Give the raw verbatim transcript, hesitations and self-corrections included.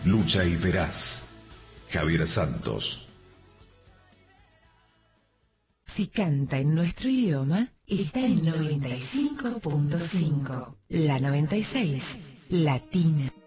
Lucha y verás. Javier Santos. Si canta en nuestro idioma, está en noventa y cinco punto cinco. La noventa y seis, Latina.